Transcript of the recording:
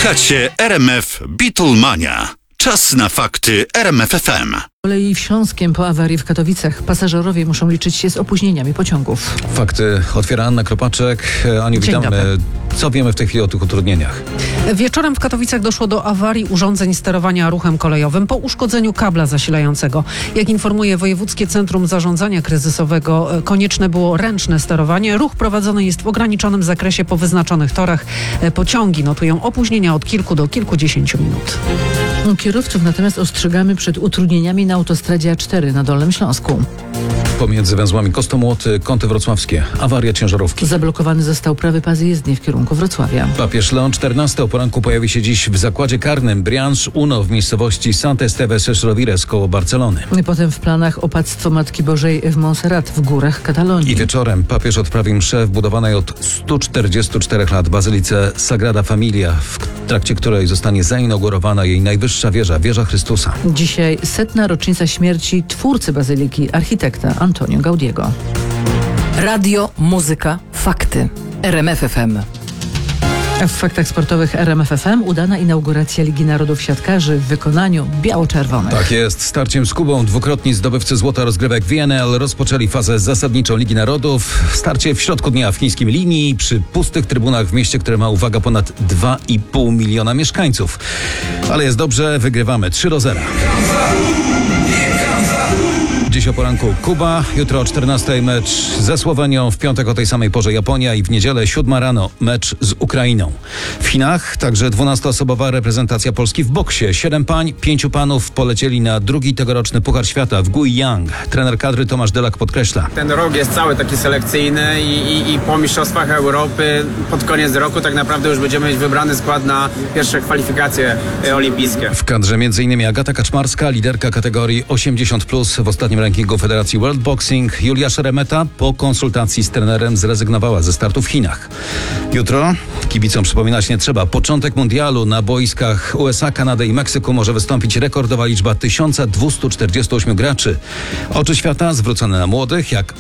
Słuchacie RMF Beatlemania. Czas na fakty RMF FM. Z kolei w Śląskiem po awarii w Katowicach pasażerowie muszą liczyć się z opóźnieniami pociągów. Fakty otwiera Anna Kropaczek. Aniu, witamy. Dobry. Co wiemy w tej chwili o tych utrudnieniach? Wieczorem w Katowicach doszło do awarii urządzeń sterowania ruchem kolejowym po uszkodzeniu kabla zasilającego. Jak informuje Wojewódzkie Centrum Zarządzania Kryzysowego, konieczne było ręczne sterowanie. Ruch prowadzony jest w ograniczonym zakresie po wyznaczonych torach. Pociągi notują opóźnienia od kilku do kilkudziesięciu minut. Kierowców natomiast ostrzegamy przed utrudnieniami na autostradzie A4 na Dolnym Śląsku. Pomiędzy węzłami Kostomłoty, Kąty Wrocławskie. Awaria ciężarówki. Zablokowany został prawy pas jezdni w kierunku Wrocławia. Papież Leon XIV o poranku pojawi się dziś w zakładzie karnym Brianç Uno w miejscowości Sant Esteves Rovires koło Barcelony. Potem w planach opactwo Matki Bożej w Montserrat w górach Katalonii. I wieczorem papież odprawi mszę w budowanej od 144 lat bazylice Sagrada Familia, w trakcie której zostanie zainaugurowana jej najwyższa wieża, wieża Chrystusa. Dzisiaj 100. rocznica śmierci twórcy bazyliki, architekta Antonio Gaudiego. Radio, muzyka, fakty. RMF FM. A w faktach sportowych RMF FM udana inauguracja Ligi Narodów Siatkarzy w wykonaniu biało-czerwonych. Tak jest. Starciem z Kubą dwukrotni zdobywcy złota rozgrywek WNL rozpoczęli fazę zasadniczą Ligi Narodów. Starcie w środku dnia w chińskim Linii przy pustych trybunach w mieście, które ma, uwaga, ponad 2,5 miliona mieszkańców. Ale jest dobrze, wygrywamy 3-0. Dziś o poranku Kuba, jutro o 14 mecz ze Słowenią, w piątek o tej samej porze Japonia i w niedzielę 7 rano mecz z Ukrainą. W Chinach także 12-osobowa reprezentacja Polski w boksie. 7 pań, 5 panów polecieli na drugi tegoroczny Puchar Świata w Guiyang. Trener kadry Tomasz Delak podkreśla. Ten rok jest cały taki selekcyjny i po Mistrzostwach Europy pod koniec roku tak naprawdę już będziemy mieć wybrany skład na pierwsze kwalifikacje olimpijskie. W kadrze m.in. Agata Kaczmarska, liderka kategorii 80+, w ostatnim rankingu Federacji World Boxing. Julia Szeremeta po konsultacji z trenerem zrezygnowała ze startu w Chinach. Jutro, kibicom przypominać nie trzeba, początek mundialu. Na boiskach USA, Kanady i Meksyku może wystąpić rekordowa liczba 1248 graczy. Oczy świata zwrócone na młodych, jak